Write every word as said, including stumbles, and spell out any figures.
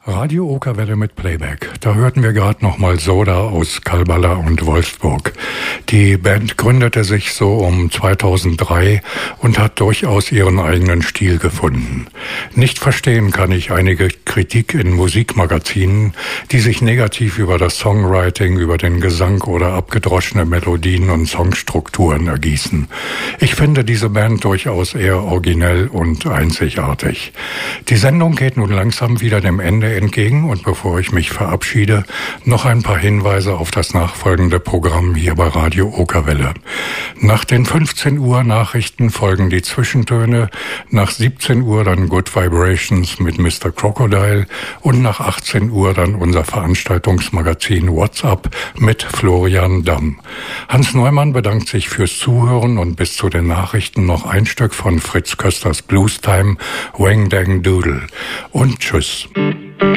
Radio Okerwelle mit Playback. Da hörten wir gerade nochmal Soda aus Kalbala und Wolfsburg. Die Band gründete sich so um zweitausenddrei und hat durchaus ihren eigenen Stil gefunden. Nicht verstehen kann ich einige Kritik in Musikmagazinen, die sich negativ über das Songwriting, über den Gesang oder abgedroschene Melodien und Songstrukturen ergießen. Ich finde diese Band durchaus eher originell und einzigartig. Die Sendung geht nun langsam wieder dem Ende entgegen und bevor ich mich verabschiede, noch ein paar Hinweise auf das nachfolgende Programm hier bei Radio Okerwelle. Nach den fünfzehn Uhr Nachrichten folgen die Zwischentöne, nach siebzehn Uhr dann Good Vibrations mit Mister Crocodile und nach achtzehn Uhr dann unser Veranstaltungsmagazin WhatsApp mit Florian Damm. Hans Neumann bedankt sich fürs Zuhören und bis zu den Nachrichten noch ein Stück von Fritz Kösters Blues Time, Wang Dang Doodle und tschüss.